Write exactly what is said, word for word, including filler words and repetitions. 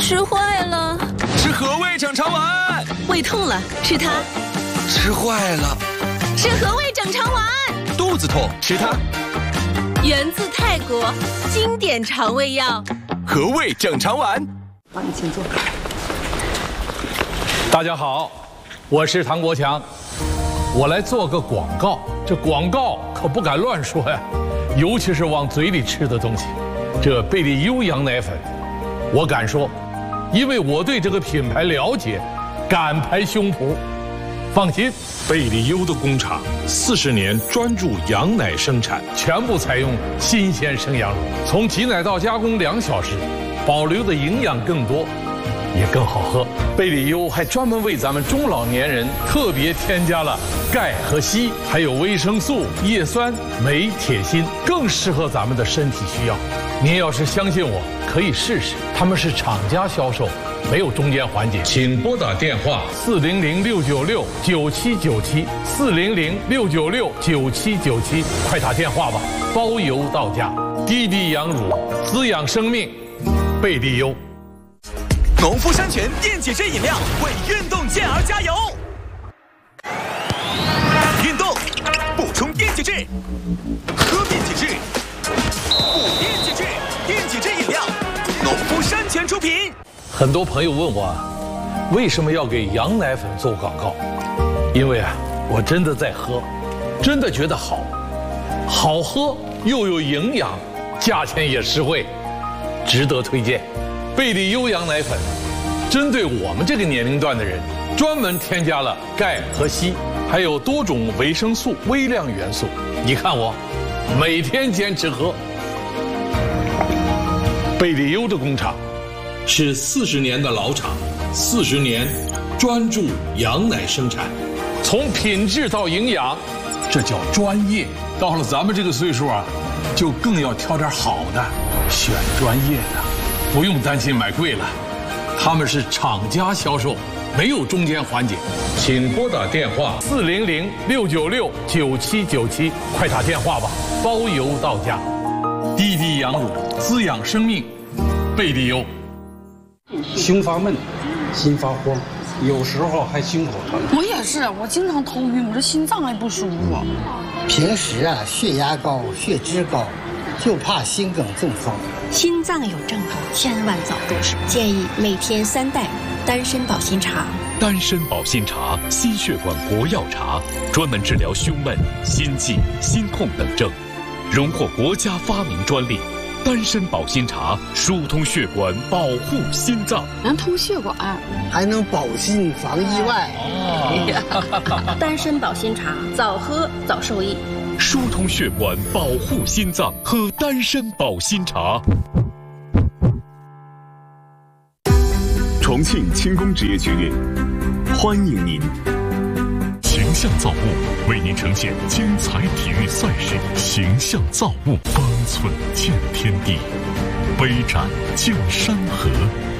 吃坏了。 吃和味整肠丸。 胃痛了，吃它。 吃坏了。 吃和味整肠丸。 肚子痛，吃它。 源自泰国，经典肠胃药。 和味整肠丸。 帮你请坐。 大家好，我是唐国强，我来做个广告。这广告可不敢乱说呀，尤其是往嘴里吃的东西。这贝利优羊奶粉，我敢说，因为我对这个品牌了解，敢拍胸脯。放心， 贝利优的工厂四十年专注羊奶生产， 全部采用新鲜生羊乳，从挤奶到加工两小时，保留的营养更多，也更好喝。贝利优还专门为咱们中老年人特别添加了钙和硒，还有维生素、叶酸、镁、铁、锌，更适合咱们的身体需要。您要是相信我，可以试试。他们是厂家销售，没有中间环节。请拨打电话四零零六九六九七九七四零零六九六九七九七，快打电话吧，包邮到家。滴滴羊乳，滋养生命，贝利优。 农夫山泉电解质饮料为运动健儿加油。运动补充电解质，喝电解质，补电解质，电解质饮料，农夫山泉出品。 很多朋友问我，为什么要给羊奶粉做广告？因为啊，我真的在喝，真的觉得好，好喝又有营养，价钱也实惠，值得推荐。贝利优羊奶粉，针对我们这个年龄段的人，专门添加了钙和硒，还有多种维生素、微量元素。你看我，每天坚持喝。贝利优的工厂是四十年的老厂，四十年专注羊奶生产，从品质到营养，这叫专业。到了咱们这个岁数啊，就更要挑点好的，选专业的。不用担心买贵了，他们是厂家销售，没有中间环节。请拨打电话四零零六九六九七九七，快打电话吧，包邮到家。滴滴羊乳，滋养生命，贝利优。 胸发闷，心发慌，有时候还心口疼。 我也是，我经常头晕，我这心脏还不舒服。 平时啊，血压高，血脂高，就怕心梗中风。 心脏有症状，千万早入手。建议每天三袋丹参保心茶。 丹参保心茶，心血管国药茶，专门治疗胸闷、心悸、心痛等症，荣获国家发明专利。丹参保心茶疏通血管，保护心脏， 能通血管， 还能保心防意外。 哦、丹参保心茶，早喝早受益。 疏通血管，保护心脏，喝丹参保心茶。 重庆轻工职业学院欢迎您。 形象造物为您呈现精彩体育赛事。形象造物，方寸见天地，杯盏见山河。